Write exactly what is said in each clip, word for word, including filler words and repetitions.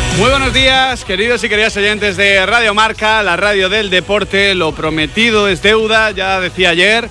Muy buenos días, queridos y queridas oyentes de Radio Marca, la radio del deporte. Lo prometido es deuda. Ya decía ayer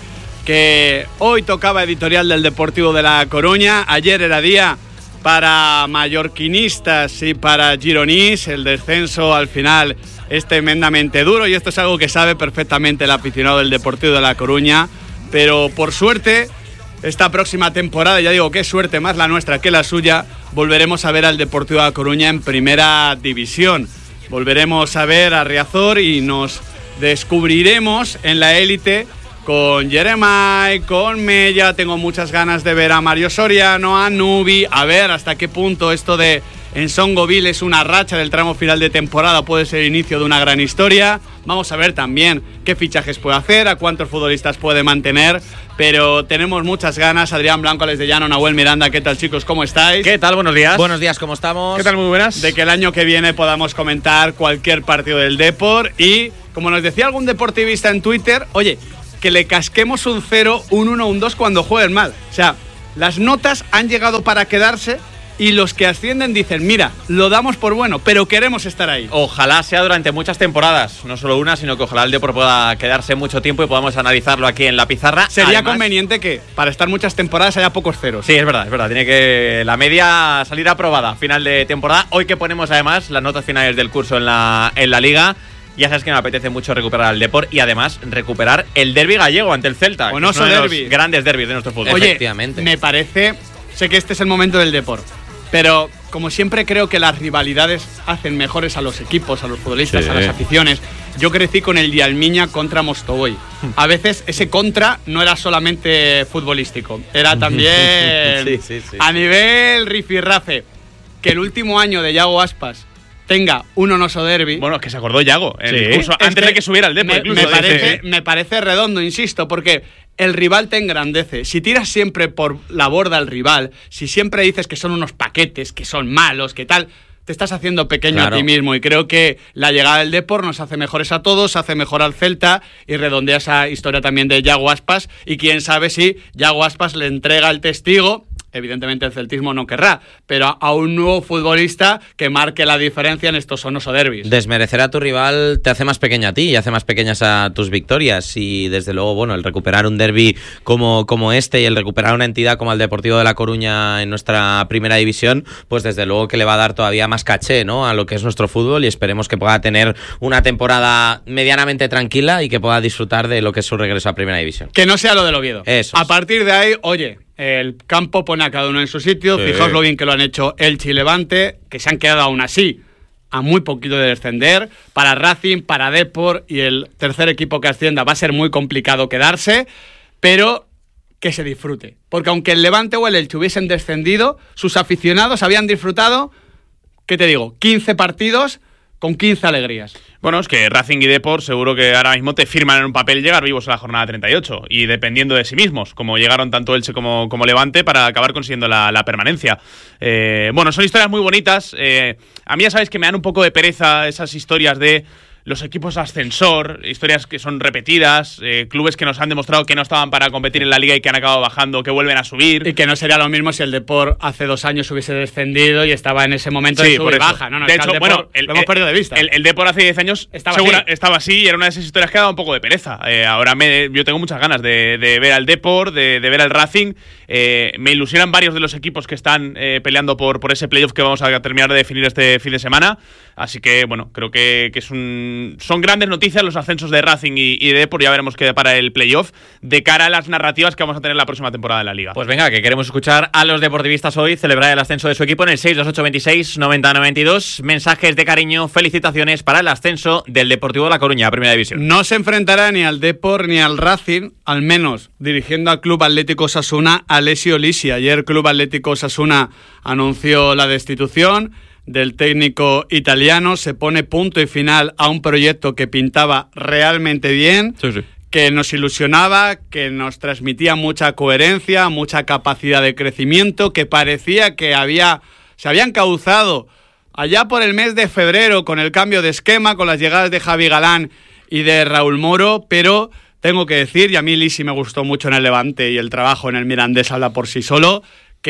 que hoy tocaba editorial del Deportivo de La Coruña. Ayer era día para mallorquinistas y para gironís. El descenso al final es tremendamente duro y esto es algo que sabe perfectamente el aficionado del Deportivo de La Coruña. Pero por suerte, esta próxima temporada, ya digo, qué suerte más la nuestra que la suya, volveremos a ver al Deportivo de La Coruña en primera división. Volveremos a ver a Riazor y nos descubriremos en la élite con Jeremai, con Mella. Tengo muchas ganas de ver a Mario Soriano, a Nubi, a ver hasta qué punto esto de Ensongovil es una racha del tramo final de temporada, puede ser el inicio de una gran historia. Vamos a ver también qué fichajes puede hacer, a cuántos futbolistas puede mantener, pero tenemos muchas ganas. Adrián Blanco, Alex de Llano, Nahuel Miranda, ¿qué tal, chicos? ¿Cómo estáis? ¿Qué tal? Buenos días. Buenos días, ¿cómo estamos? ¿Qué tal? Muy buenas. De que el año que viene podamos comentar cualquier partido del Depor y, como nos decía algún deportivista en Twitter, oye, que le casquemos un cero, un uno, un dos cuando jueguen mal. O sea, las notas han llegado para quedarse y los que ascienden dicen, mira, lo damos por bueno, pero queremos estar ahí. Ojalá sea durante muchas temporadas, no solo una, sino que ojalá el Depor pueda quedarse mucho tiempo y podamos analizarlo aquí en la pizarra. Sería Además, conveniente que para estar muchas temporadas haya pocos ceros. Sí, es verdad, es verdad. Tiene que la media salir aprobada final de temporada. Hoy que ponemos además las notas finales del curso en la, en la Liga, ya sabes que me apetece mucho recuperar al Depor y además recuperar el derbi gallego ante el Celta. O no son derbi. Los grandes derbis de nuestro fútbol. Oye, efectivamente. Me parece, sé que este es el momento del Depor, pero como siempre creo que las rivalidades hacen mejores a los equipos, a los futbolistas, sí, a las aficiones. Yo crecí con el Dialmiña contra Mostovoy. A veces ese contra no era solamente futbolístico, era también sí, sí, sí. a nivel rifirrafe. Que el último año de Yago Aspas tenga un onoso derbi. Bueno, es que se acordó Yago en Sí. el discurso, Es antes que de que subiera el Depor. Me, incluso, me, parece, sí. me parece redondo, insisto, porque el rival te engrandece. Si tiras siempre por la borda al rival, si siempre dices que son unos paquetes, que son malos, que tal, te estás haciendo pequeño Claro. a ti mismo. Y creo que la llegada del Depor nos hace mejores a todos, hace mejor al Celta y redondea esa historia también de Yago Aspas. Y quién sabe si Yago Aspas le entrega el testigo. Evidentemente el celtismo no querrá, pero a un nuevo futbolista que marque la diferencia en estos onoso derbis. Desmerecer a tu rival te hace más pequeña a ti y hace más pequeñas a tus victorias y desde luego, bueno, el recuperar un derbi como, como este y el recuperar una entidad como el Deportivo de La Coruña en nuestra primera división, pues desde luego que le va a dar todavía más caché, ¿no?, a lo que es nuestro fútbol y esperemos que pueda tener una temporada medianamente tranquila y que pueda disfrutar de lo que es su regreso a primera división. Que no sea lo del Oviedo. Eso A es. partir de ahí, oye, el campo pone a cada uno en su sitio. Sí. Fijaos lo bien que lo han hecho Elche y Levante, que se han quedado aún así a muy poquito de descender. Para Racing, para Depor y el tercer equipo que ascienda va a ser muy complicado quedarse, pero que se disfrute. Porque aunque el Levante o el Elche hubiesen descendido, sus aficionados habían disfrutado, ¿qué te digo?, quince partidos con quince alegrías. Bueno, es que Racing y Depor seguro que ahora mismo te firman en un papel llegar vivos a la jornada treinta y ocho y dependiendo de sí mismos, como llegaron tanto Elche como, como Levante para acabar consiguiendo la, la permanencia. Eh, bueno, son historias muy bonitas. Eh, a mí ya sabéis que me dan un poco de pereza esas historias de los equipos ascensor, historias que son repetidas, eh, clubes que nos han demostrado que no estaban para competir en la liga y que han acabado bajando, que vuelven a subir. Y que no sería lo mismo si el Depor hace dos años hubiese descendido y estaba en ese momento Sí, de por sub y eso. baja. No, no, de es que hecho, al Depor bueno, el, lo hemos el, perdido de vista. El, el Depor hace diez años estaba, segura, así. estaba así y era una de esas historias que daba un poco de pereza. Eh, ahora me, yo tengo muchas ganas de, de ver al Depor, de, de ver al Racing. Eh, me ilusionan varios de los equipos que están eh, peleando por, por ese playoff que vamos a terminar de definir este fin de semana. Así que, bueno, creo que, que es un, son grandes noticias los ascensos de Racing y, y de Depor. Ya veremos qué para el playoff de cara a las narrativas que vamos a tener la próxima temporada en la Liga. Pues venga, que queremos escuchar a los deportivistas hoy celebrar el ascenso de su equipo en el seis dos ocho veintiséis noventa noventa y dos. Mensajes de cariño, felicitaciones para el ascenso del Deportivo de La Coruña a Primera División. No se enfrentará ni al Depor ni al Racing, al menos dirigiendo al Club Atlético Osasuna, Alessio Lisi. Ayer Club Atlético Osasuna anunció la destitución del técnico italiano, se pone punto y final a un proyecto que pintaba realmente bien, Sí, sí. que nos ilusionaba, que nos transmitía mucha coherencia, mucha capacidad de crecimiento, que parecía que había, se había encauzado allá por el mes de febrero con el cambio de esquema, con las llegadas de Javi Galán y de Raúl Moro, pero tengo que decir, y a mí Lisi me gustó mucho en el Levante y el trabajo en el Mirandés habla por sí solo, que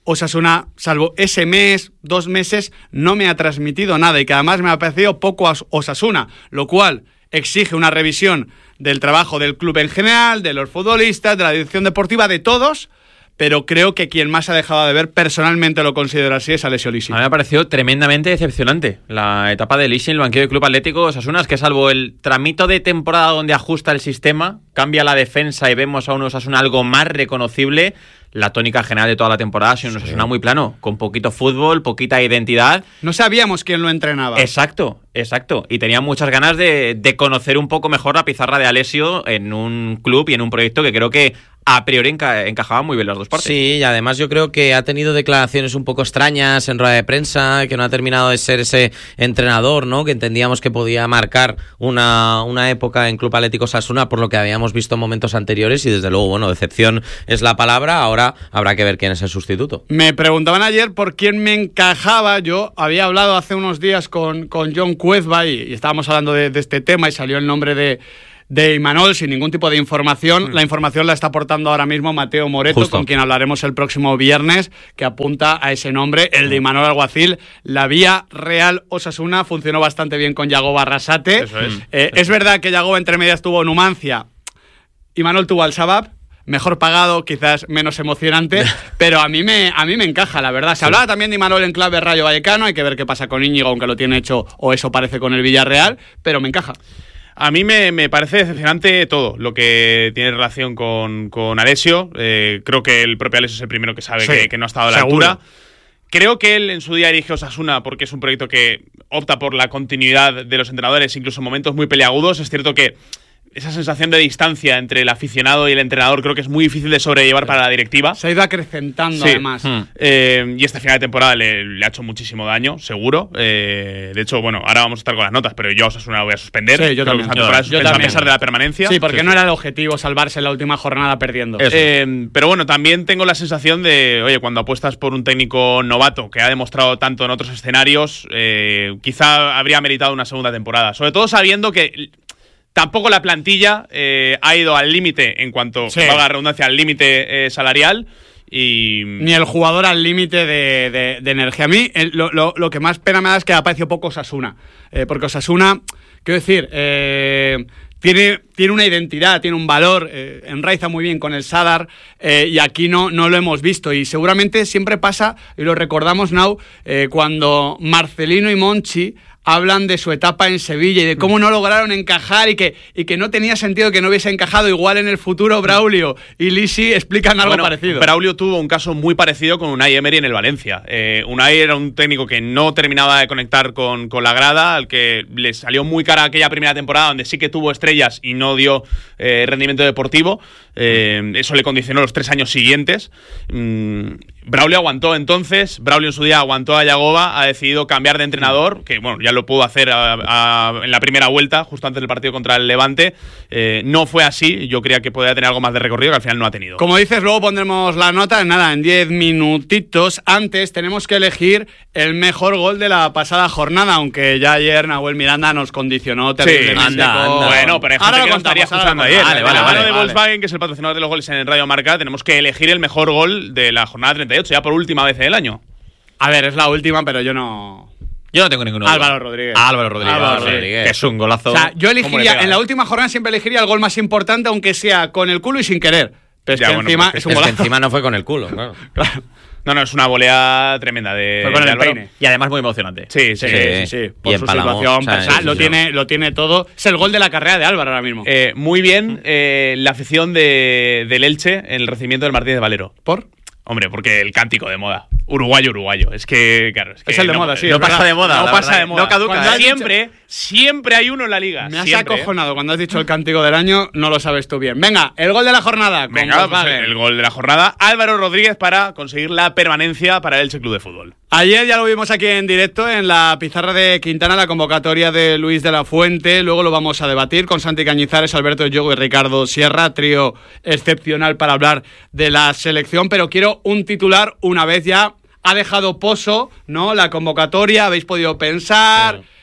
Osasuna, salvo ese mes, dos meses, no me ha transmitido nada y que además me ha parecido poco a Osasuna, lo cual exige una revisión del trabajo del club en general, de los futbolistas, de la dirección deportiva, de todos, pero creo que quien más ha dejado de ver, personalmente lo considero así, es Alessio Lisi. A mí me ha parecido tremendamente decepcionante la etapa de Lisi en el banquillo del Club Atlético Osasuna, es que salvo el tramito de temporada donde ajusta el sistema, cambia la defensa y vemos a un Osasuna algo más reconocible, la tónica general de toda la temporada ha sido un Osasuna muy plano, con poquito fútbol, poquita identidad. No sabíamos quién lo entrenaba. Exacto, exacto. Y tenía muchas ganas de, de conocer un poco mejor la pizarra de Alessio en un club y en un proyecto que creo que a priori enca- encajaban muy bien las dos partes. Sí, y además yo creo que ha tenido declaraciones un poco extrañas en rueda de prensa, que no ha terminado de ser ese entrenador, ¿no? Que entendíamos que podía marcar una, una época en Club Atlético Osasuna por lo que habíamos visto en momentos anteriores y desde luego, bueno, decepción es la palabra. Ahora habrá que ver quién es el sustituto. Me preguntaban ayer por quién me encajaba. Yo había hablado hace unos días con, con John Cuezba y, y estábamos hablando de, de este tema y salió el nombre de de Imanol sin ningún tipo de información. Mm. La información la está aportando ahora mismo Mateo Moreto, Justo. con quien hablaremos el próximo viernes, que apunta a ese nombre, el de Imanol Alguacil. La vía Real Osasuna funcionó bastante bien con Yago Barrasate. Eso es. Eh, Eso es verdad que Yago entre medias tuvo Numancia. Imanol tuvo al Shabab. Mejor pagado, quizás menos emocionante, pero a mí me a mí me encaja, la verdad. Se sí. hablaba también de Imanol en clave Rayo Vallecano, hay que ver qué pasa con Íñigo, aunque lo tiene hecho, o eso parece con el Villarreal, pero me encaja. A mí me, me parece decepcionante todo lo que tiene relación con, con Alessio. Eh, creo que el propio Alessio es el primero que sabe sí, que, que no ha estado a la seguro. altura. Creo que él en su día dirige Osasuna porque es un proyecto que opta por la continuidad de los entrenadores, incluso en momentos muy peliagudos. Es cierto que esa sensación de distancia entre el aficionado y el entrenador creo que es muy difícil de sobrellevar para la directiva. Se ha ido acrecentando, sí. además. Hmm. Eh, y este final de temporada le, le ha hecho muchísimo daño, seguro. Eh, de hecho, bueno, ahora vamos a estar con las notas, pero yo a Osasuna la voy a suspender. Sí, yo también. Yo, yo también. A pesar de la permanencia. Sí, porque sí, no sí. era el objetivo salvarse en la última jornada perdiendo. Eh, pero bueno, también tengo la sensación de, oye, cuando apuestas por un técnico novato que ha demostrado tanto en otros escenarios, eh, quizá habría meritado una segunda temporada. Sobre todo sabiendo que tampoco la plantilla eh, ha ido al límite en cuanto, sí. valga la redundancia, al límite eh, salarial. Y ni el jugador al límite de, de, de energía. A mí el, lo, lo, lo que más pena me da es que ha parecido poco Osasuna. Eh, porque Osasuna, quiero decir, eh, tiene, tiene una identidad, tiene un valor, eh, enraiza muy bien con el Sadar eh, y aquí no, no lo hemos visto. Y seguramente siempre pasa, y lo recordamos, Nau, eh, cuando Marcelino y Monchi hablan de su etapa en Sevilla y de cómo no lograron encajar y que, y que no tenía sentido que no hubiese encajado. Igual en el futuro Braulio y Lisi explican algo bueno, parecido. Braulio tuvo un caso muy parecido con Unai Emery en el Valencia. Eh, Unai era un técnico que no terminaba de conectar con, con la grada, al que le salió muy cara aquella primera temporada donde sí que tuvo estrellas y no dio eh, rendimiento deportivo. Eh, eso le condicionó los tres años siguientes. Mm, Braulio aguantó entonces, Braulio en su día aguantó a Yagoba, ha decidido cambiar de entrenador, que bueno, ya lo pudo hacer a, a, en la primera vuelta, justo antes del partido contra el Levante. Eh, no fue así, yo creía que podía tener algo más de recorrido, que al final no ha tenido. Como dices, luego pondremos la nota, nada, en diez minutitos. Antes tenemos que elegir el mejor gol de la pasada jornada, aunque ya ayer Nahuel Miranda nos condicionó terriblemente. Sí, anda, con... anda. Bueno, pero hay gente ahora que lo no estaría contamos, escuchando ayer. Vale, vale, la vale, mano de vale. Volkswagen, que es el patrocinador de los goles en Radio Marca, tenemos que elegir el mejor gol de la jornada treinta y ocho, ya por última vez en el año. A ver, es la última, pero yo no... Yo no tengo ninguno. Álvaro Rodríguez. Álvaro Rodríguez. Álvaro Rodríguez. Rodríguez. Es un golazo. O sea, yo elegiría, pega, en la eh? última jornada siempre elegiría el gol más importante, aunque sea con el culo y sin querer. Pero es Ya, que bueno, encima pues es un Es que golazo. encima no fue con el culo, claro. Claro. No, no, es una volea tremenda de, Fue con de el Álvaro. peine. Y además muy emocionante. Sí, sí, Sí, sí. sí, sí. Y Por su empalamos, situación o sea, personal, sí, lo, sí, tiene, lo tiene todo. Es el gol de la carrera de Álvaro ahora mismo. Eh, muy bien eh, la afición de, del Elche en el recibimiento del Martínez Valero. ¿Por? Hombre, porque el cántico de moda. Uruguayo, uruguayo. Es que, claro. Es, que Es el de no, moda, sí, No es pasa verdad. de moda. No la pasa verdad, de moda. No caduca. Cuando has Siempre, siempre hay uno en la liga. Me has siempre. acojonado cuando has dicho el cántico del año, no lo sabes tú bien. Venga, el gol de la jornada. con Venga, pues Volkswagen. el gol de la jornada. Álvaro Rodríguez para conseguir la permanencia para el Elche Club de Fútbol. Ayer ya lo vimos aquí en directo en la pizarra de Quintana, la convocatoria de Luis de la Fuente. Luego lo vamos a debatir con Santi Cañizares, Alberto Yogo y Ricardo Sierra. Trío excepcional para hablar de la selección. Pero quiero un titular una vez ya ha dejado poso, ¿no? La convocatoria, habéis podido pensar. Claro.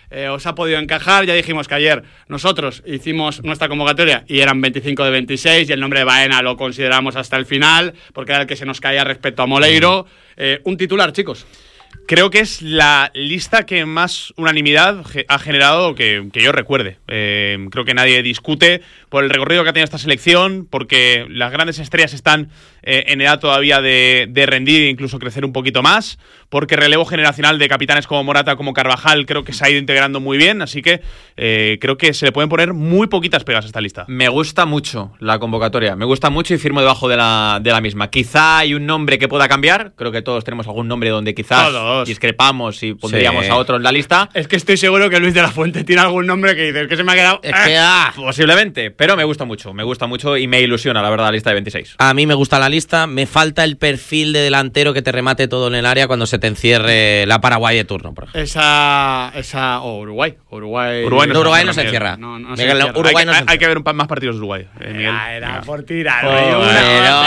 eh, os ha podido encajar. Ya dijimos que ayer nosotros hicimos nuestra convocatoria y eran veinticinco de veintiséis y el nombre de Baena lo consideramos hasta el final porque era el que se nos caía respecto a Moleiro. Eh, un titular, chicos. Creo que es la lista que más unanimidad ha generado que, que yo recuerde. Eh, creo que nadie discute por el recorrido que ha tenido esta selección, porque las grandes estrellas están eh, en edad todavía de, de rendir e incluso crecer un poquito más, porque relevo generacional de capitanes como Morata, como Carvajal, creo que se ha ido integrando muy bien, así que eh, creo que se le pueden poner muy poquitas pegas a esta lista. Me gusta mucho la convocatoria, me gusta mucho y firmo debajo de la, de la misma. Quizá hay un nombre que pueda cambiar, creo que todos tenemos algún nombre donde quizás Todos. discrepamos y pondríamos Sí. a otro en la lista. Es que estoy seguro que Luis de la Fuente tiene algún nombre que dices que se me ha quedado. Es que, ah, Posiblemente, pero me gusta mucho, me gusta mucho y me ilusiona, la verdad, la lista de veintiséis. a mí me gusta la lista, me falta el perfil de delantero que te remate todo en el área cuando se te encierre la Paraguay de turno, por ejemplo. Esa. esa o Uruguay. Uruguay. Uruguay no No, Uruguay no se se encierra. No, no se Miguel, encierra. Uruguay hay, no se hay- hay que encierra. ver un pa- más partidos de Uruguay. Eh, Miguel. Era, era Venga. por tirar. Oh, Oye, una- pero,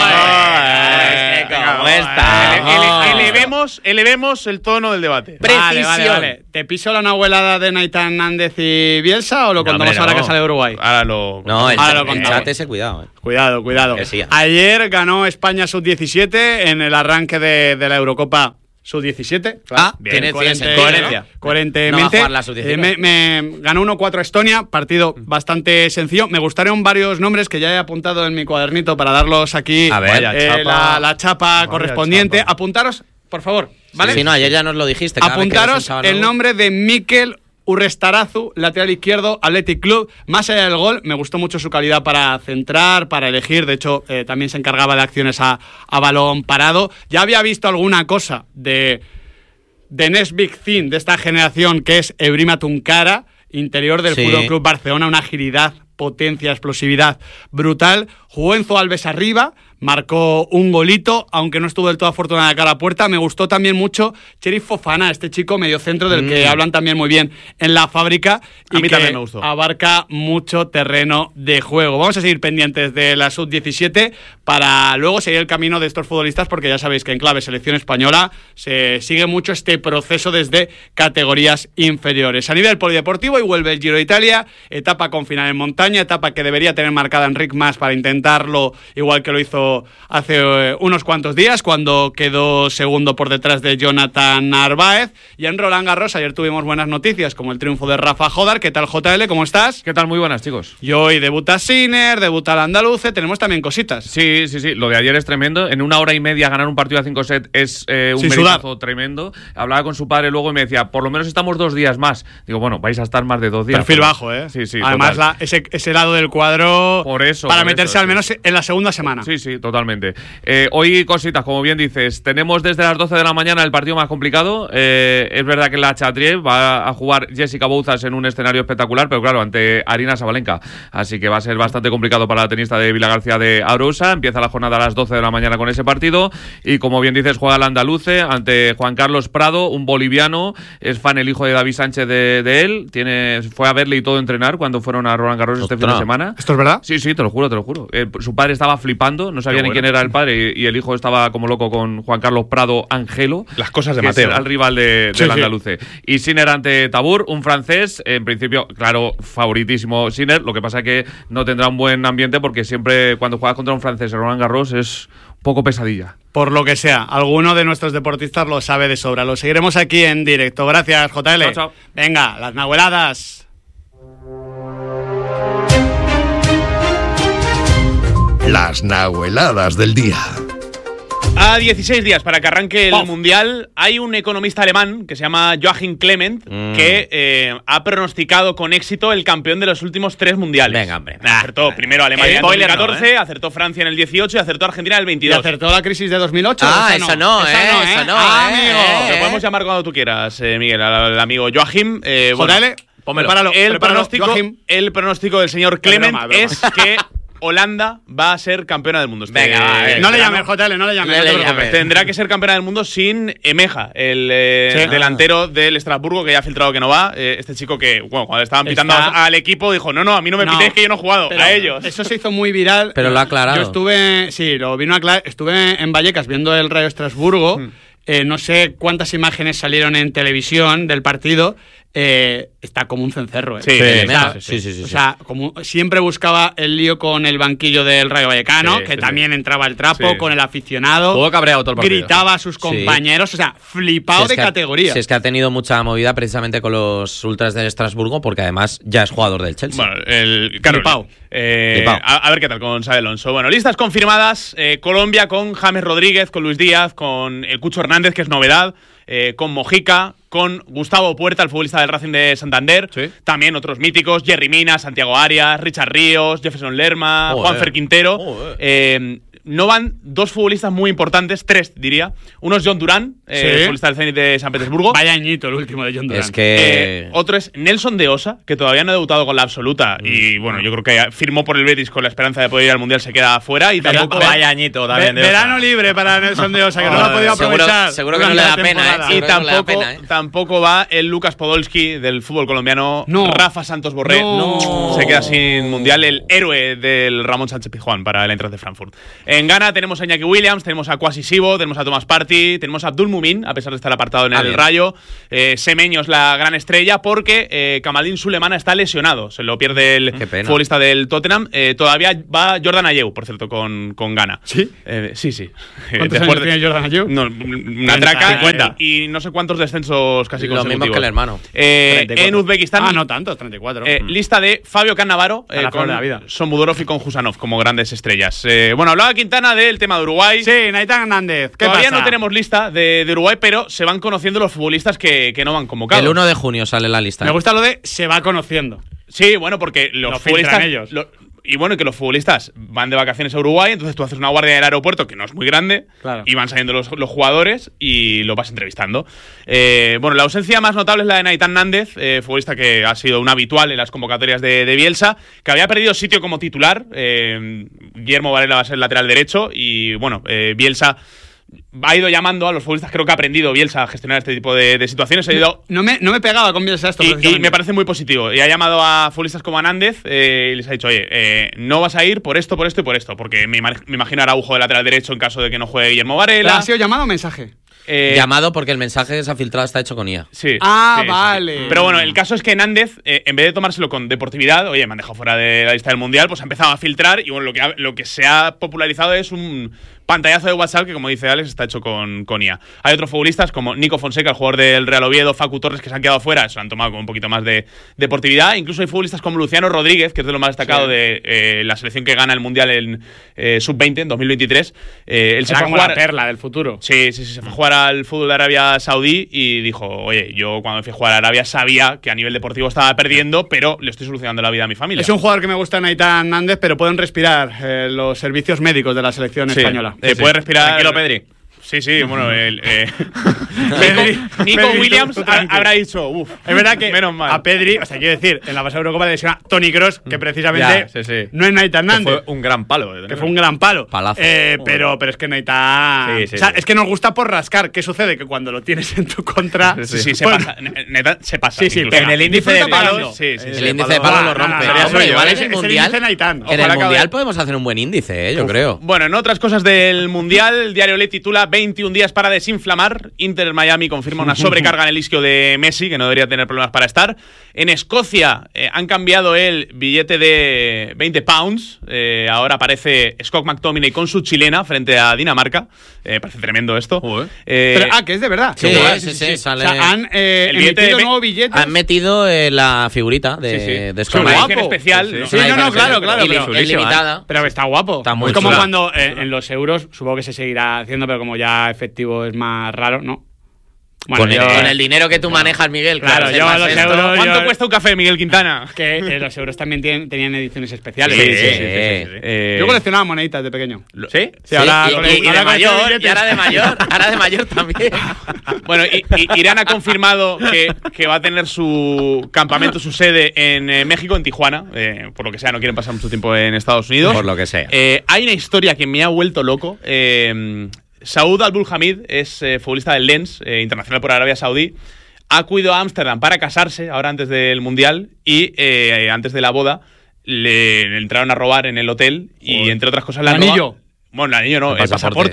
Oye, es que venga, cómo vamos, está. eh, Ele- Oh. ele- elevemos, elevemos el tono del debate. Vale, vale, Precisión. vale. ¿Te piso la nahuelada de Naitan Hernández y Bielsa o lo No, contamos hombre, ahora no. que sale de Uruguay? Ahora lo. No, el, Ahora lo el contamos. chat ese, cuidado. eh. Cuidado, cuidado. Que sí. Ayer ganó España sub diecisiete en el arranque de, de la Eurocopa sub diecisiete. Ah, bien, tiene- tiene coherente- sentido, coherencia. ¿no? Coherentemente. No va a jugar la sub diecinueve. Eh, me, me ganó uno cuatro Estonia, partido bastante sencillo. Me gustaron varios nombres que ya he apuntado en mi cuadernito para darlos aquí. A ver. Vaya, Vaya eh, chapa. la, la chapa Vaya correspondiente. chapa. Apuntaros, por favor, ¿vale? Sí, no, ayer ya nos lo dijiste. cada vez que ves un Apuntaros chaval el nuevo. nombre de Mikel Urrestarazu, lateral izquierdo, Athletic Club. Más allá del gol, me gustó mucho su calidad para centrar, para elegir. De hecho, eh, también se encargaba de acciones a, a balón parado. Ya había visto alguna cosa de, de Next Big Thing de esta generación, que es Ebrima Tunkara, interior del Sí. Fútbol Club Barcelona, una agilidad, potencia, explosividad brutal. Jugó Enzo Alves arriba, marcó un golito, aunque no estuvo del todo afortunado de cara a la puerta. Me gustó también mucho Cherif Fofana, este chico mediocentro del que hablan también muy bien en la fábrica y A mí que también me gustó. abarca mucho terreno de juego. Vamos a seguir pendientes de la sub diecisiete para luego seguir el camino de estos futbolistas, porque ya sabéis que en clave selección española se sigue mucho este proceso desde categorías inferiores. A nivel polideportivo, y vuelve el Giro de Italia, etapa con final en montaña, etapa que debería tener marcada Enric Mas para intentarlo, igual que lo hizo hace eh, unos cuantos días, cuando quedó segundo por detrás de Jonathan Narváez. Y en Roland Garros ayer tuvimos buenas noticias, como el triunfo de Rafa Jodar. ¿Qué tal, J L? ¿Cómo estás? ¿Qué tal? Muy buenas, chicos. Y hoy debuta Sinner, debuta el Andaluce, tenemos también cositas. Sí, sí, sí. Lo de ayer es tremendo. En una hora y media ganar un partido a cinco sets es eh, un Sin meritazo sudar. tremendo. Hablaba con su padre luego y me decía, por lo menos estamos dos días más. Digo, bueno, vais a estar más de dos días. Perfil Pero- bajo, ¿eh? Sí, sí. Además, total. la- ese, ese lado del cuadro Por eso, para por meterse eso, al sí. menos en la segunda semana. Sí, sí, totalmente. Eh, hoy cositas, como bien dices, tenemos desde las doce de la mañana el partido más complicado. Eh, es verdad que la Chatrier va a jugar Jessica Bouzas en un escenario espectacular, pero claro, ante Arina Sabalenka. Así que va a ser bastante complicado para la tenista de Vila García de Arousa. Empieza la jornada a las doce de la mañana con ese partido. Y como bien dices, juega el Andaluce ante Juan Carlos Prado, un boliviano. Es fan el hijo de David Sánchez de, de él. Tiene, fue a verle y todo entrenar cuando fueron a Roland Garros este fin de Ostras. semana. ¿Esto es verdad? Sí, sí, te lo juro, te lo juro. Eh, su padre estaba flipando, no sabía Qué ni bueno. quién era el padre y, y el hijo estaba como loco con Juan Carlos Prado Angelo. Las cosas de que es Mateo. el rival de, Sí, del sí. andaluce. Y Sinner ante Tabur, un francés, en principio, claro, favoritísimo Sinner. Lo que pasa es que no tendrá un buen ambiente porque siempre cuando juegas contra un francés en Roland Garros es un poco pesadilla. Por lo que sea, alguno de nuestros deportistas lo sabe de sobra. Lo seguiremos aquí en directo. Gracias, J L. Chao, chao. Venga, las nahueladas. Las nahueladas del día. A dieciséis días para que arranque el ¡Puf! Mundial, hay un economista alemán que se llama Joachim Clement Mm. que eh, ha pronosticado con éxito el campeón de los últimos tres mundiales. Venga, hombre. Acertó primero Alemania en Spoiler dos mil no, catorce, acertó Francia en el dieciocho y acertó Argentina en el ¿Y veintidós. acertó la crisis de dos mil ocho? Ah, esa no, eh, esa no, Ah, eh, amigo. eh. Lo podemos llamar cuando tú quieras, eh, Miguel, al, al amigo Joachim. Eh, bueno, J L, pónmelo. prepáralo, el, prepáralo, pronóstico, Joachim. el pronóstico del señor Clement broma, broma. es que Holanda va a ser campeona del mundo. Este Venga, va, a ver. No le verano. llames, J L, no le llames. No no le te preocupes. llames. Tendrá que ser campeona del mundo sin Emeja, el eh, Sí. delantero del Estrasburgo, que ya ha filtrado que no va. Eh, este chico que, bueno, cuando estaban pitando Está- al equipo, dijo: No, no, a mí no me No, pitéis que yo no he jugado, pero a ellos. Eso se hizo muy viral. Pero lo ha aclarado. Yo estuve, sí, lo vino a aclarar. Estuve en Vallecas viendo el Rayo Estrasburgo. Hmm. Eh, no sé cuántas imágenes salieron en televisión del partido. eh, está como un cencerro. ¿eh? Sí, o sea, sí, sí, sí, sí, o sí. sea, como siempre buscaba el lío con el banquillo del Rayo Vallecano, Sí, que sí, también sí. entraba el trapo, Sí. con el aficionado. Jugó cabreado todo el partido. Gritaba a sus compañeros, o sea, flipado Si es de que ha- categoría. Si es que ha tenido mucha movida precisamente con los ultras del Estrasburgo, porque además ya es jugador del Chelsea. Bueno, el claro, Flipao. eh, Flipao. a, a ver qué tal con Xabi Alonso. Bueno, listas confirmadas. eh, Colombia con James Rodríguez, con Luis Díaz, con el Cucho Hernández, que es novedad, eh, con Mojica, con Gustavo Puerta, el futbolista del Racing de Santander. Sí. También otros míticos, Jerry Mina, Santiago Arias, Richard Ríos, Jefferson Lerma, Joder. Juanfer Quintero. Joder. Eh, no van dos futbolistas muy importantes, tres diría. Uno es John Durán, eh, Sí. el futbolista del Zenit de San Petersburgo. Vaya añito el último de John Durán. es que... Eh, otro es Nelson de Osa, que todavía no ha debutado con la absoluta. Y bueno, yo creo que firmó por el Betis con la esperanza de poder ir al Mundial, se queda fuera. Y tampoco va, Vaya añito también. Ve- de verano Osa. libre para Nelson de Osa, que no lo ha Joder, podido seguro- aprovechar. seguro que no durante le la da pena, ¿eh? temporada. y Seguro que no le da tampoco, pena, ¿eh? tampoco va el Lucas Podolski del fútbol colombiano, No. Rafa Santos Borré. No. Se queda sin Mundial, el héroe del Ramón Sánchez Pizjuán para el Eintracht de Frankfurt. En Ghana tenemos a Iñaki Williams, tenemos a Kwasi Sibo, tenemos a Thomas Partey, tenemos a Abdul Mumin, a pesar de estar apartado en Ah, el bien. Rayo. Eh, Semeño es la gran estrella porque eh, Kamaldeen Sulemana está lesionado. Se lo pierde el Qué pena. futbolista del Tottenham. Eh, todavía va Jordan Ayew, por cierto, con, con Ghana. ¿Sí? Eh, sí, sí. ¿Cuántos Después años de- tiene Jordan Ayew? No, una traca cincuenta. y no sé cuántos descensos casi Los consecutivos. mismos que el hermano. Eh, treinta y cuatro. en Uzbekistán, Ah, no tantos, treinta y cuatro. eh, lista de Fabio Cannavaro A la eh, flor con de la vida. Somudorov y con Jusanov como grandes estrellas. Eh, bueno, hablaba Quintana del tema de Uruguay. Sí, Naitán Hernández. ¿Qué Todavía pasa? no tenemos lista de, de Uruguay, pero se van conociendo los futbolistas que, que no van convocados. El uno de junio sale la lista. Me gusta lo de se va conociendo. Sí, bueno, porque los Lo futbolistas. filtran ellos. lo- y bueno, que los futbolistas van de vacaciones a Uruguay, entonces tú haces una guardia en el aeropuerto que no es muy grande, Claro. y van saliendo los, los jugadores y los vas entrevistando. Eh, bueno, la ausencia más notable es la de Naitán Nández, eh, futbolista que ha sido un habitual en las convocatorias de, de Bielsa, que había perdido sitio como titular. Eh, Guillermo Varela va a ser el lateral derecho, y bueno, eh, Bielsa ha ido llamando a los futbolistas, creo que ha aprendido Bielsa a gestionar este tipo de, de situaciones. Ha ido No me, no me pegaba con Bielsa esto. y, y precisamente. me parece muy positivo. Y ha llamado a futbolistas como a Nández eh, y les ha dicho, oye, eh, no vas a ir por esto, por esto y por esto. Porque me, ima- me imagino a Araujo de lateral derecho en caso de que no juegue Guillermo Varela. ¿Ha sido llamado o mensaje? Eh, Llamado porque el mensaje que se ha filtrado está hecho con I A. Sí, Ah, sí, sí, sí. vale. Pero bueno, el caso es que Nández, eh, en vez de tomárselo con deportividad, oye, me han dejado fuera de la lista del Mundial, pues ha empezado a filtrar y bueno, lo que, ha- lo que se ha popularizado es un pantallazo de WhatsApp que, como dice Alex, está hecho con, con I A. Hay otros futbolistas como Nico Fonseca, el jugador del Real Oviedo, Facu Torres, que se han quedado fuera, se lo han tomado con un poquito más de deportividad. Incluso hay futbolistas como Luciano Rodríguez, que es de lo más destacado Sí. de eh, la selección que gana el Mundial en eh, sub veinte, en dos mil veintitrés. Eh, él se Era fue a como jugar... la perla del futuro. Sí, sí, sí, se fue a jugar al fútbol de Arabia Saudí y dijo, oye, yo cuando fui a jugar a Arabia sabía que a nivel deportivo estaba perdiendo, pero le estoy solucionando la vida a mi familia. Es un jugador que me gusta, Naitán Hernández, pero pueden respirar eh, los servicios médicos de la selección Sí. española. Eh, puede respirar. Tranquilo, Pedri. Sí, sí, bueno, el, eh, Pedri- Nico, Nico Pedri, Williams tú ha- tranqui. habrá dicho, uff, Es verdad que menos mal. a Pedri, o sea, quiero decir, en la pasada Eurocopa le lesiona Toni Kroos, que precisamente Ya, sí, sí. no es Naitán Que Hernández. fue un gran palo. eh, Que fue un gran palo. Palazo. Eh, pero, pero es que Naitán. Sí, sí, o sea, sí. es que nos gusta por rascar. ¿Qué sucede? Que cuando lo tienes en tu contra. Sí, sí, se bueno, pasa. ne- Neta, se pasa. Sí, sí, incluso. pero en el índice de disfruta palos. pagando. Sí, sí, El sí. índice de palos lo No, no, rompe. no, no, Hombre, no, igual no, en es el el Mundial. índice Naitán. En el Ojalá Mundial acabe- podemos hacer un buen índice, eh, yo creo. Bueno, en otras cosas del Mundial, el diario Le titula veintiún días para desinflamar. Inter Miami confirma una sobrecarga en el isquio de Messi, que no debería tener problemas para estar. En Escocia eh, han cambiado el billete de veinte pounds. Eh, ahora aparece Scott McTominay con su chilena frente a Dinamarca. Eh, parece tremendo esto. Joder. Eh, Pero, ah, que es de verdad. Sí, Joder, sí, sí, O sale- sea, han eh, El billete emitido de ve- nuevos billetes. Han metido eh, la figurita de, Sí, sí. de Es Scott una Mike. edición especial. Sí, sí. ¿no? Sí, Una no, no, edición claro, especial. claro, Y li- pero- es limitada. Pero está guapo. Está muy es como chula. cuando eh, en los euros, supongo que se seguirá haciendo, pero como ya efectivo es más raro, ¿no? con, el, yo- con el dinero que tú manejas, Miguel. Claro, es yo más los esto. euros- ¿Cuánto yo- cuesta un café, Miguel Quintana? Que eh, los euros también tienen- tenían ediciones especiales. Sí, Sí, sí, sí, sí, sí. sí. Eh, Yo coleccionaba moneditas de pequeño. ¿Sí? Sí, ahora y, con y- el- y de ahora con el mayor, billetes. y ahora de mayor, ahora de mayor también. Bueno, y- y- Irán ha confirmado que, que va a tener su campamento, su sede en eh, México, en Tijuana. Eh, por lo que sea, no quieren pasar mucho tiempo en Estados Unidos. Por lo que sea. Eh, hay una historia que me ha vuelto loco. Eh, Saud Al-Bulhamid es eh, futbolista del Lens, eh, internacional por Arabia Saudí. Ha acudido a Ámsterdam para casarse, ahora antes del Mundial, y eh, antes de la boda le, le entraron a robar en el hotel y, Joder. entre otras cosas, le ¿El han robado- anillo? Bueno, el anillo no, El el pasaporte. pasaporte.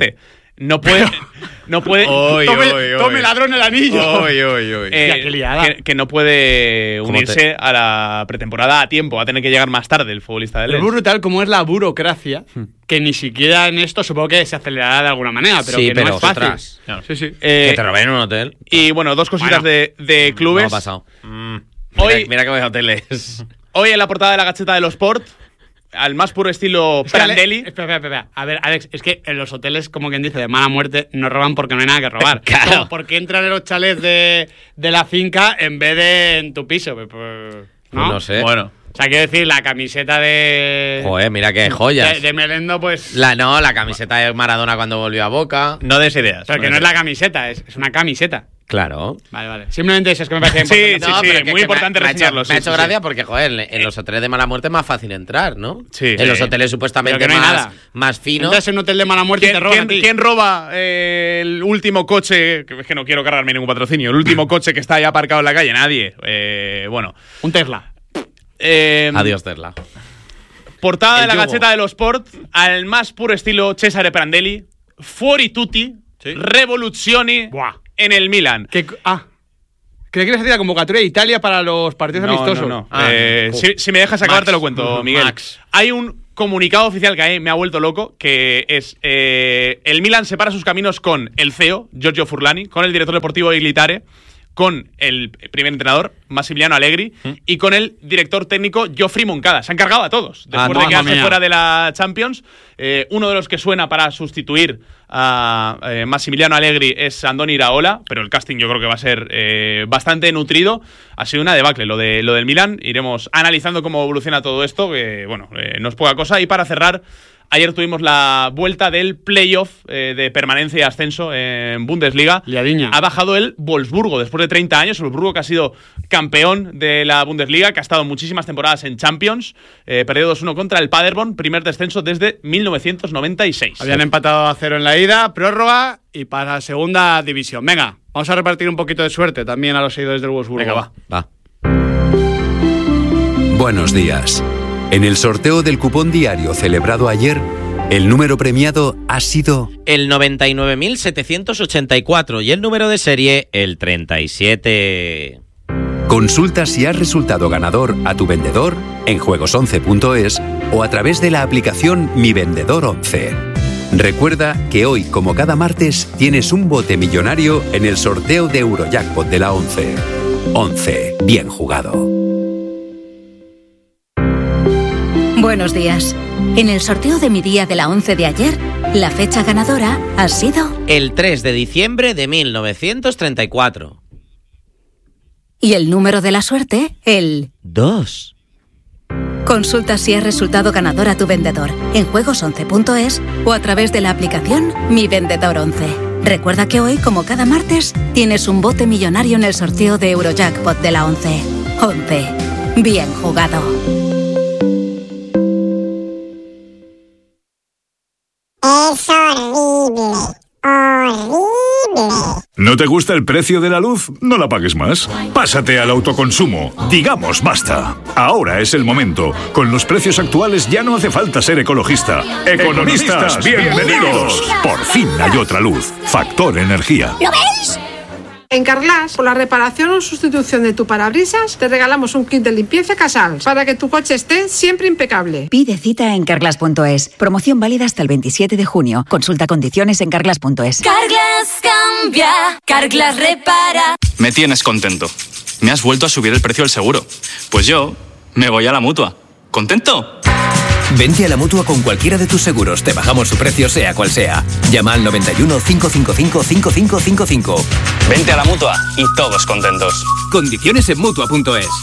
no puede... No puede... Oy, tome, oy, oy. tome ladrón el anillo. Oy, oy, oy. eh, Hostia, qué liada. que, que no puede ¿Cómo unirse te- a la pretemporada a tiempo. Va a tener que llegar más tarde el futbolista del Es Lens. muy brutal como es la burocracia, que ni siquiera en esto supongo que se acelerará de alguna manera, pero Sí, que pero, no es fácil. ostras. Sí, sí. Eh, que te roben en un hotel. y bueno, dos cositas Bueno. de, de clubes. No ha pasado. Mm. Hoy- Mira, mira que voy a hoteles. Hoy en la portada de la Gaceta de los Sport, al más puro estilo Es que, Ale- Prandelli. Espera, espera, espera. A ver, Alex, es que en los hoteles, como quien dice, de mala muerte, no roban porque no hay nada que robar. Claro. Como, ¿por qué entran en los chalets de, de la finca en vez de en tu piso? Pues, pues, ¿no? Pues no sé. Bueno. O sea, quiero decir, la camiseta de. Joder, mira qué joyas. De, de Melendo, pues. La, no, la camiseta de Maradona cuando volvió a Boca. No des ideas. Pero que no es la camiseta, es, es una camiseta. Claro. Vale, vale. Simplemente eso es que me parece Sí, importante. sí, No, sí, pero que- muy que importante me, me ha hecho- reseñarlo, sí, Me ha hecho sí, gracia sí. porque, joder, en, en los hoteles de mala muerte es más fácil entrar, ¿no? Sí. En los Sí. hoteles supuestamente Pero que no hay más, nada. más finos. Entras en un hotel de mala muerte y ¿Quién, te roban quién- a ti. quién roba eh, el último coche? Que es que no quiero cargarme ningún patrocinio. El último coche que está ahí aparcado en la calle. Nadie. Eh, bueno. Un Tesla. Eh, Adiós, Tesla. Portada El de la yugo. Gaceta de los Sport, al más puro estilo Cesare Prandelli. Fuori tutti. Revoluzioni Buah. en el Milan. Que, ah. Que quieres decir la convocatoria de Italia para los partidos No, amistosos. no, no. Ah. Eh, Uf. si, si me dejas acabar, Max. te lo cuento, Miguel. Max. Hay un comunicado oficial que a mí me ha vuelto loco, que es eh, el Milan separa sus caminos con el C E O, Giorgio Furlani, con el director deportivo Iglitare, con el primer entrenador, Massimiliano Allegri, y con el director técnico, Geoffrey Moncada. Se han cargado a todos. Después Ah, de mamma quedarse mía. fuera de la Champions, eh, uno de los que suena para sustituir a eh, Massimiliano Allegri es Andoni Iraola, pero el casting yo creo que va a ser eh, bastante nutrido. Ha sido una debacle lo, de, lo del Milan. Iremos analizando cómo evoluciona todo esto, que bueno, eh, no es poca cosa. Y para cerrar, ayer tuvimos la vuelta del playoff eh, de permanencia y ascenso en Bundesliga. Liadiña. Ha bajado el Wolfsburgo después de treinta años. El Wolfsburgo que ha sido campeón de la Bundesliga, que ha estado muchísimas temporadas en Champions. Eh, perdió dos uno contra el Paderborn, primer descenso desde mil novecientos noventa y seis. Habían empatado a cero en la ida, prórroga y para segunda división. Venga, vamos a repartir un poquito de suerte también a los seguidores del Wolfsburgo. Venga, va. Va. Buenos días. En el sorteo del cupón diario celebrado ayer, el número premiado ha sido El noventa y nueve mil setecientos ochenta y cuatro y el número de serie, el treinta y siete. Consulta si has resultado ganador a tu vendedor en juegos once punto es o a través de la aplicación Mi Vendedor once. Recuerda que hoy, como cada martes, tienes un bote millonario en el sorteo de Eurojackpot de la once. once. Bien jugado. Buenos días. En el sorteo de mi día de la once de ayer, la fecha ganadora ha sido... El tres de diciembre de mil novecientos treinta y cuatro. Y el número de la suerte, el... Dos. Consulta si has resultado ganador a tu vendedor en juegos once punto es o a través de la aplicación Mi Vendedor once. Recuerda que hoy, como cada martes, tienes un bote millonario en el sorteo de Eurojackpot de la once. once. Bien jugado. Es horrible, horrible. ¿No te gusta el precio de la luz? No la pagues más. Pásate al autoconsumo. Digamos basta. Ahora es el momento. Con los precios actuales ya no hace falta ser ecologista. Economistas, bienvenidos. Por fin hay otra luz. Factor Energía. ¿Lo veis? En Carglass, por la reparación o sustitución de tu parabrisas, te regalamos un kit de limpieza Casals para que tu coche esté siempre impecable. Pide cita en carglass punto es. Promoción válida hasta el veintisiete de junio. Consulta condiciones en carglass punto es. Carglass cambia, Carglass repara. Me tienes contento. Me has vuelto a subir el precio del seguro. Pues yo me voy a la Mutua. ¿Contento? Vente a la Mutua con cualquiera de tus seguros. Te bajamos su precio sea cual sea. Llama al noventa y uno, cinco cinco cinco, cinco cinco cinco cinco. Vente a la Mutua y todos contentos. Condiciones en Mutua punto es.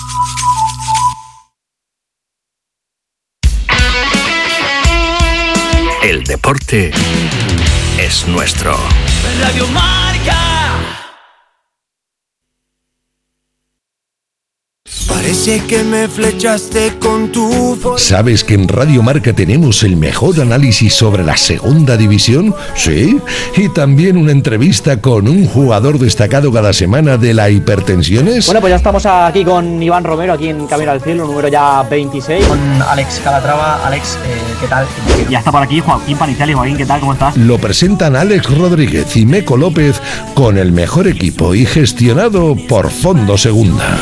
El deporte es nuestro. Radio Marca. Ese que me flechaste con tu voz. ¿Sabes que en Radio Marca tenemos el mejor análisis sobre la segunda división? Sí. Y también una entrevista con un jugador destacado cada semana de la Hipertensiones. Bueno, pues ya estamos aquí con Iván Romero, aquí en Camino al Cielo, número ya veintiséis. Con Alex Calatrava. Alex, eh, ¿qué tal? Ya está por aquí Joaquín Paniciali. Joaquín, ¿qué tal? ¿Cómo estás? Lo presentan Alex Rodríguez y Meco López con el mejor equipo y gestionado por Fondo Segunda.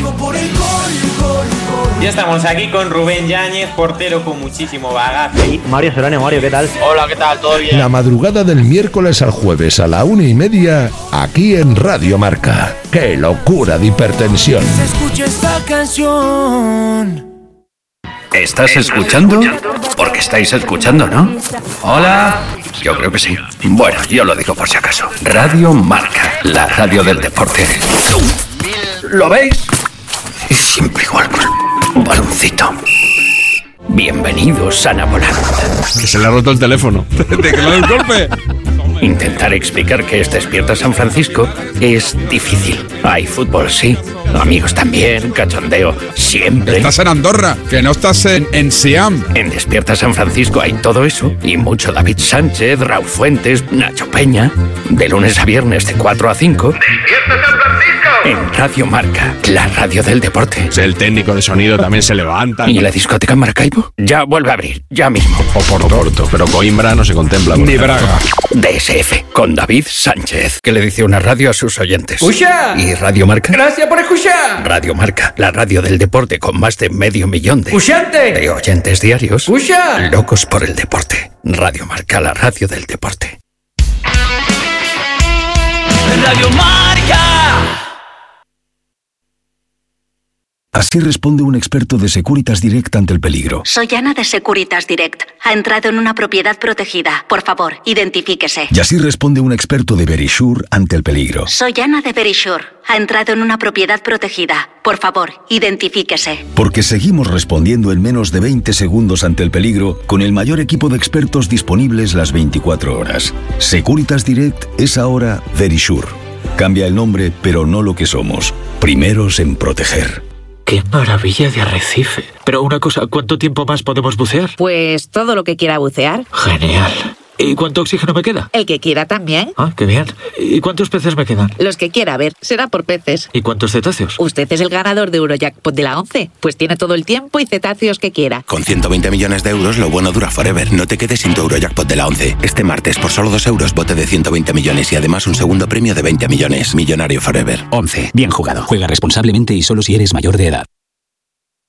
Ya estamos aquí con Rubén Yáñez, portero con muchísimo bagaje. Y Mario Serrano. Mario, ¿qué tal? Hola, ¿qué tal? ¿Todo bien? La madrugada del miércoles al jueves a la una y media, aquí en Radio Marca. ¡Qué locura de hipertensión! Se escucha esta canción. ¿Estás escuchando? Porque estáis escuchando, ¿no? Hola. Yo creo que sí. Bueno, yo lo digo por si acaso. Radio Marca, la radio del deporte. ¿Lo veis? Es siempre igual con un baloncito. Bienvenidos a Napoleón. Que se le ha roto el teléfono. ¿De que le doy un golpe? Intentar explicar qué es Despierta San Francisco es difícil. Hay fútbol, sí. Amigos también, cachondeo, siempre. Estás en Andorra, que no estás en, en Siam. En Despierta San Francisco hay todo eso y mucho David Sánchez, Raúl Fuentes, Nacho Peña. De lunes a viernes de cuatro a cinco. ¡Despierta San Francisco! En Radio Marca, la radio del deporte. El técnico de sonido también se levanta. ¿Y la discoteca en Maracaibo? Ya vuelve a abrir, ya mismo. O por Porto, pero Coimbra no se contempla. Ni Braga. D S F, con David Sánchez, que le dice una radio a sus oyentes. ¡Escucha! ¿Y Radio Marca? ¡Gracias por escuchar! Radio Marca, la radio del deporte con más de medio millón de... ¡Escuchante! De oyentes diarios. ¡Escucha! Locos por el deporte. Radio Marca, la radio del deporte. Radio Marca. Así responde un experto de Securitas Direct ante el peligro. Soy Ana de Securitas Direct. Ha entrado en una propiedad protegida. Por favor, identifíquese. Y así responde un experto de Verisure ante el peligro. Soy Ana de Verisure. Ha entrado en una propiedad protegida. Por favor, identifíquese. Porque seguimos respondiendo en menos de veinte segundos ante el peligro con el mayor equipo de expertos disponibles las veinticuatro horas. Securitas Direct es ahora Verisure. Cambia el nombre, pero no lo que somos. Primeros en proteger. ¡Qué maravilla de arrecife! Pero una cosa, ¿cuánto tiempo más podemos bucear? Pues todo lo que quiera bucear. Genial. ¿Y cuánto oxígeno me queda? El que quiera también. Ah, qué bien. ¿Y cuántos peces me quedan? Los que quiera, a ver, será por peces. ¿Y cuántos cetáceos? Usted es el ganador de Eurojackpot de la once. Pues tiene todo el tiempo y cetáceos que quiera. Con ciento veinte millones de euros, lo bueno dura forever. No te quedes sin tu Eurojackpot de la once. Este martes, por solo dos euros, bote de ciento veinte millones y además un segundo premio de veinte millones. Millonario forever. once. Bien jugado. Juega responsablemente y solo si eres mayor de edad.